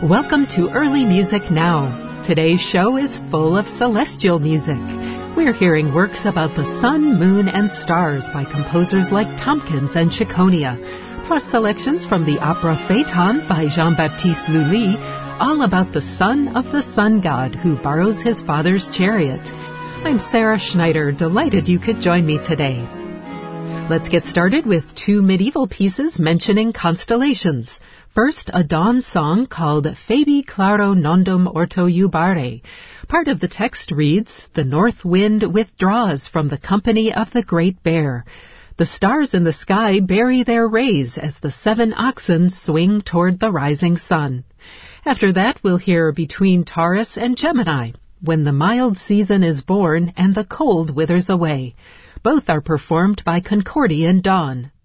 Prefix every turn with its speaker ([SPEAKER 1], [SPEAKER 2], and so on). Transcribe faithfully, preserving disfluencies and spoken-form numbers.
[SPEAKER 1] Welcome to Early Music Now. Today's show is full of celestial music. We're hearing works about the sun, moon, and stars by composers like Tompkins and Ciconia, plus selections from the opera Phaeton by Jean-Baptiste Lully, all about the son of the sun god who borrows his father's chariot. I'm Sarah Schneider, delighted you could join me today. Let's get started with two medieval pieces mentioning constellations. First, a dawn song called Fabi Claro Nondum Orto Jubare. Part of the text reads, "The north wind withdraws from the company of the great bear. The stars in the sky bury their rays as the seven oxen swing toward the rising sun." After that, we'll hear Between Taurus and Gemini, When the mild season is born and the cold withers away. Both are performed by Concordian Dawn.